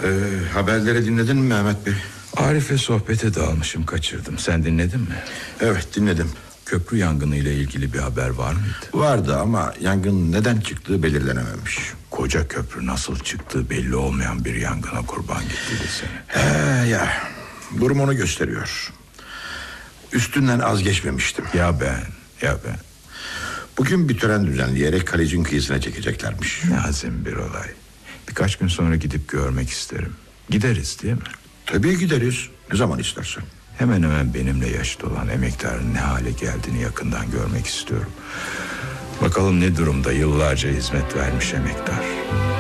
Haberleri dinledin mi Mehmet Bey? Arif'e sohbete dalmışım, kaçırdım. Sen dinledin mi? Evet, dinledim. Köprü yangını ile ilgili bir haber var mıydı? Vardı ama yangın neden çıktığı belirlenememiş. Koca köprü nasıl çıktığı belli olmayan bir yangına kurban gitti desene. Ya durum onu gösteriyor. Üstünden az geçmemiştim. Ya ben. Bugün bir tören düzenleyerek Kalec'in kıyısına çekeceklermiş. Ne azim bir olay. Birkaç gün sonra gidip görmek isterim. Gideriz değil mi? Tabii gideriz. Ne zaman istersen. Hemen hemen benimle yaşıt olan emektarın ne hale geldiğini yakından görmek istiyorum. Bakalım ne durumda, yıllarca hizmet vermiş emektar.